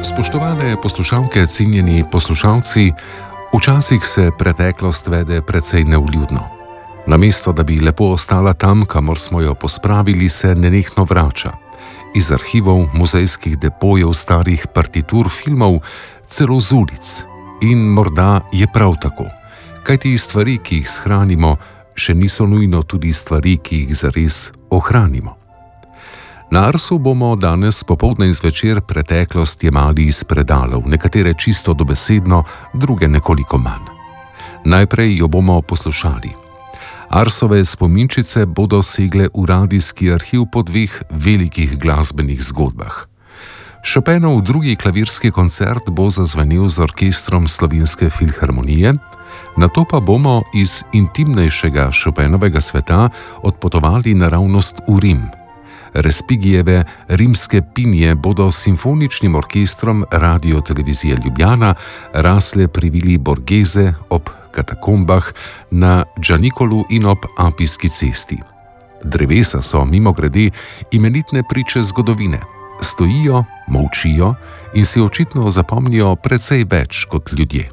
Spoštovane poslušalke, cenjeni poslušalci, včasih se preteklost vede precej nevljudno. Namesto da bi lepo ostala tam, kamor smo jo pospravili, se nenehno vrača. Iz arhivov, muzejskih depojev, starih partitur filmov, celo z ulic. In morda je prav tako. Kajti stvari, ki jih shranimo, še niso nujno tudi stvari, ki jih zares ohranimo. Na Arsu bomo danes popoldne in zvečer preteklost jemali iz predalov, nekatere čisto dobesedno, druge nekoliko manj. Najprej jo bomo poslušali. Arsove spominčice bodo segle v radijski arhiv po dveh velikih glasbenih zgodbah. Chopinov drugi klavirski koncert bo zazvenel z orkestrom Slovenske filharmonije, nato pa bomo iz intimnejšega Chopinovega sveta odpotovali naravnost v Rim. Respigijeve rimske pinje bodo s simfoničnim orkestrom Radio-televizije Ljubljana rasle pri vili Borghese ob katakombah na Gianicolu in ob Apijski cesti. Drevesa so mimogrede imenitne priče zgodovine. Stojijo, molčijo in si očitno zapomnijo precej več kot ljudje.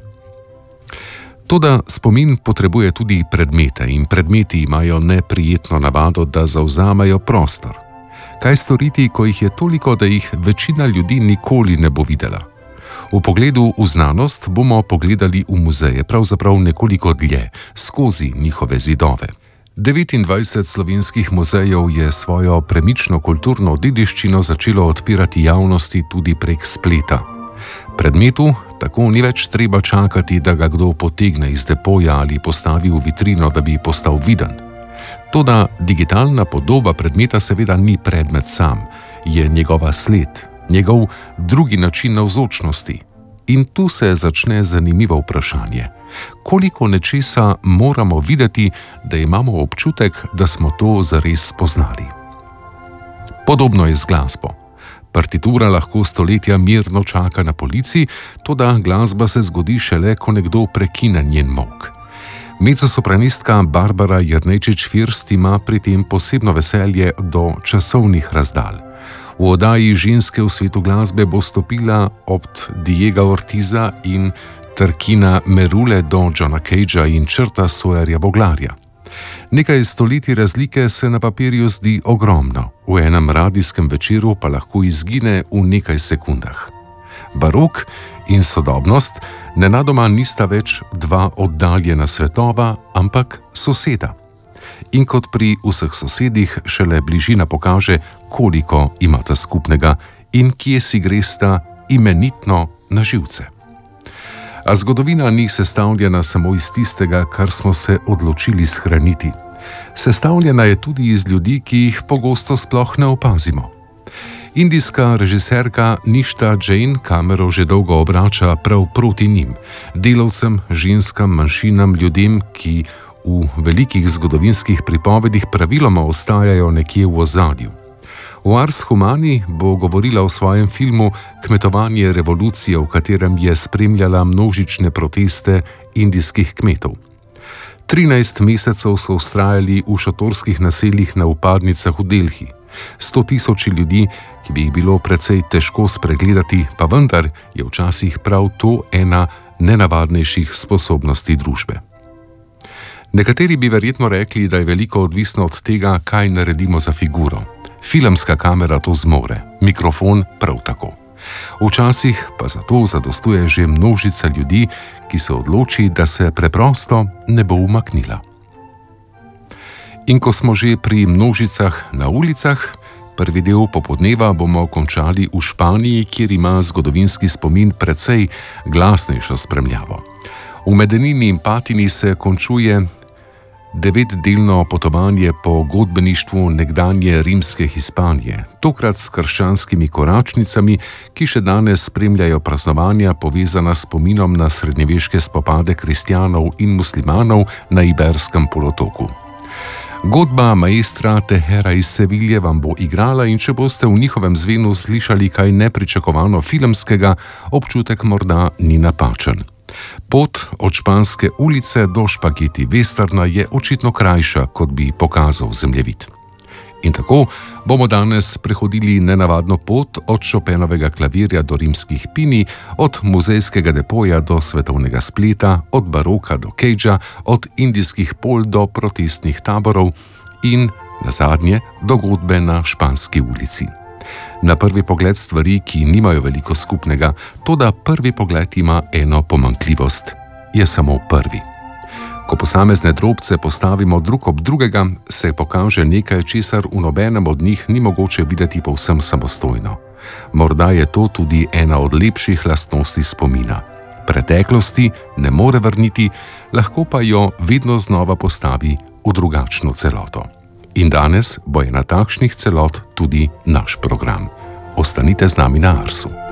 Toda spomin potrebuje tudi predmete in predmeti imajo neprijetno navado, da zavzamejo prostor. Kaj storiti, ko jih je toliko, da jih večina ljudi nikoli ne bo videla? V pogledu v znanost bomo pogledali v muzeje, pravzaprav nekoliko dlje, skozi njihove zidove. 29 slovenskih muzejev je svojo premično kulturno dediščino začelo odpirati javnosti tudi prek spleta. Predmetu tako ni več treba čakati, da ga kdo potegne iz depoja ali postavi v vitrino, da bi postal viden. Toda digitalna podoba predmeta seveda ni predmet sam, je njegova sled, njegov drugi način navzočnosti. In tu se začne zanimivo vprašanje. Koliko nečesa moramo videti, da imamo občutek, da smo to zares spoznali? Podobno je z glasbo. Partitura lahko stoletja mirno čaka na polici, toda glasba se zgodi šele, ko nekdo prekine njen molk. Mezzosopranistka Barbara Jernejčič-First ima pri tem posebno veselje do časovnih razdalj. V oddaji Ženske v svetu glasbe bo stopila od Diega Ortiza in Tarkina Merule do Johna Cagea in Črta Sawyerja Voglarja. Nekaj stoletij razlike se na papirju zdi ogromno, v enem radijskem večeru pa lahko izgine v nekaj sekundah. Barok in sodobnost nenadoma nista več dva oddaljena svetova, ampak soseda. In kot pri vseh sosedih šele bližina pokaže, koliko imata skupnega in kje si gresta imenitno na živce. A zgodovina ni sestavljena samo iz tistega, kar smo se odločili shraniti. Sestavljena je tudi iz ljudi, ki jih pogosto sploh ne opazimo. Indijska režiserka Nishta Jain kamero že dolgo obrača prav proti njim, delavcem, ženskam, manjšinam, ljudem, ki v velikih zgodovinskih pripovedih praviloma ostajajo nekje v ozadju. V Ars Humani bo govorila o svojem filmu Kmetovanje revolucije, v katerem je spremljala množične proteste indijskih kmetov. 13 mesecev so vztrajali v šotorskih naseljih na vpadnicah v Delhi. 100 000 ljudi, ki bi jih bilo precej težko spregledati, pa vendar je včasih prav to ena nenavadnejših sposobnosti družbe. Nekateri bi verjetno rekli, da je veliko odvisno od tega, kaj naredimo za figuro. Filmska kamera to zmore, mikrofon prav tako. Včasih pa za to zadostuje že množica ljudi, ki se odloči, da se preprosto ne bo umaknila. In ko smo že pri množicah na ulicah, prvi del popodneva bomo končali v Španiji, kjer ima zgodovinski spomin precej glasnejšo spremljavo. V Medenini in Patini se končuje 9-delno potovanje po godbeništvu nekdanje rimske Hispanije, tokrat s krščanskimi koračnicami, ki še danes spremljajo praznovanja povezana s spominom na srednjeveške spopade kristjanov in muslimanov na Iberskem polotoku. Godba maestra Tehera iz Sevilje vam bo igrala in če boste v njihovem zvenu slišali kaj nepričakovano filmskega, občutek morda ni napačen. Pot od Španske ulice do špageti westerna je očitno krajša, kot bi pokazal zemljevid. In tako bomo danes prehodili nenavadno pot od Chopinovega klavirja do rimskih pini, od muzejskega depoja do svetovnega spleta, od baroka do cagea, od indijskih pol do protestnih taborov in nazadnje dogodbe na Španski ulici. Na prvi pogled stvari, ki nimajo veliko skupnega, toda prvi pogled ima eno pomanjkljivost. Je samo prvi. Ko posamezne drobce postavimo drug ob drugega, se pokaže nekaj, česar v nobenem od njih ni mogoče videti povsem samostojno. Morda je to tudi ena od lepših lastnosti spomina. Preteklosti ne more vrniti, lahko pa jo vedno znova postavi v drugačno celoto. In danes bo ena takšnih celot tudi naš program. Ostanite z nami na Arsu.